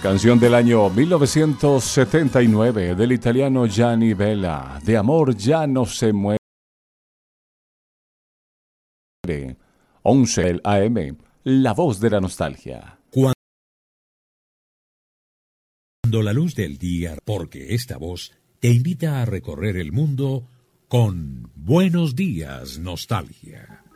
Canción del año 1979 del italiano Gianni Vella. De amor ya no se muere. 11 AM. La voz de la nostalgia. Cuando la luz del día, porque esta voz te invita a recorrer el mundo con Buenos Días, Nostalgia.